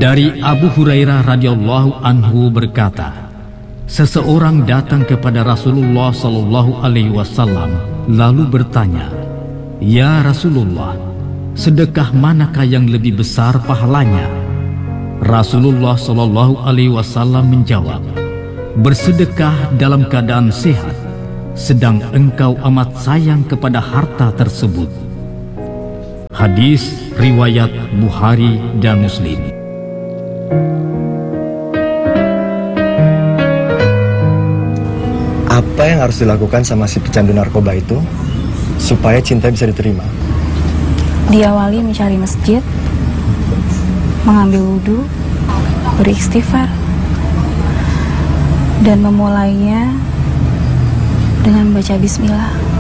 Dari Abu Hurairah radhiyallahu anhu berkata, seseorang datang kepada Rasulullah sallallahu alaihi wasallam lalu bertanya, "Ya Rasulullah, sedekah manakah yang lebih besar pahalanya?" Rasulullah sallallahu alaihi wasallam menjawab, "Bersedekah dalam keadaan sehat, sedang engkau amat sayang kepada harta tersebut." Hadis riwayat Bukhari dan Muslim. Apa yang harus dilakukan sama si pecandu narkoba itu supaya cinta bisa diterima? Diawali mencari masjid, mengambil wudhu, beristighfar, dan memulainya dengan membaca bismillah.